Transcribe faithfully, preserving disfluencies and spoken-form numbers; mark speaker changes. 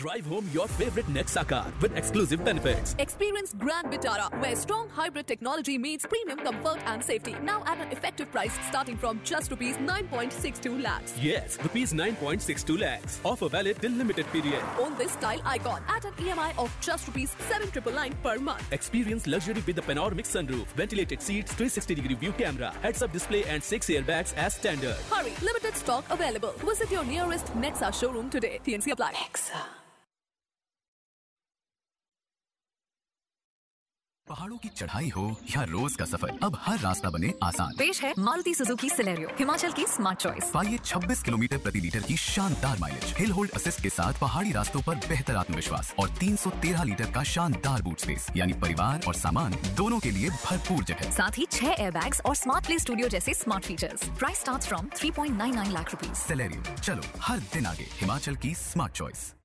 Speaker 1: Drive home your favorite Nexa car with exclusive benefits.
Speaker 2: Experience Grand Vitara, where strong hybrid technology meets premium comfort and safety. Now at an effective price starting from just rupees nine point six two lakhs.
Speaker 1: Yes, rupees nine point six two lakhs. Offer valid till limited period.
Speaker 2: Own this style icon at an E M I of just rupees seven nine nine nine per month.
Speaker 1: Experience luxury with the panoramic sunroof, ventilated seats, three sixty degree view camera, heads-up display and six airbags as standard.
Speaker 2: Hurry, limited stock available. Visit your nearest Nexa showroom today. T N C apply. Nexa.
Speaker 3: पहाड़ों की चढ़ाई हो या रोज का सफर, अब हर रास्ता बने आसान।
Speaker 4: पेश है मारुति सुजुकी सिलेरियो, हिमाचल की स्मार्ट चॉइस।
Speaker 3: पाइए छब्बीस किलोमीटर प्रति लीटर की शानदार माइलेज, हिल होल्ड असिस्ट के साथ पहाड़ी रास्तों पर बेहतर आत्मविश्वास और तीन सौ तेरह लीटर का शानदार बूट स्पेस, यानी परिवार और सामान दोनों के लिए भरपूर जगह।
Speaker 4: साथ ही छह एयरबैग्स और स्मार्ट प्ले स्टूडियो जैसे smart features. Price starts from three point nine nine lakh rupees.
Speaker 3: Celerio, चलो हर दिन आगे, हिमाचल की स्मार्ट चॉइस।